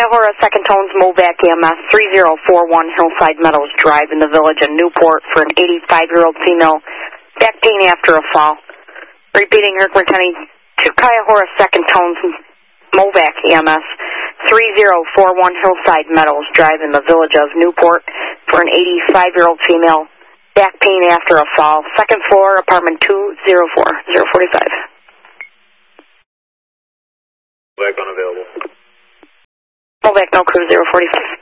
Cuyahoga Second Tones Movac EMS 3041 Hillside Meadows Drive in the village of Newport for an 85-year-old female, back pain after a fall. Repeating, Herkimer County to Cuyahoga Second Tones Movac EMS 3041 Hillside Meadows Drive in the village of Newport for an 85-year-old female, back pain after a fall. Second floor, apartment 204, 045. Movac unavailable. Movac, no crew 045.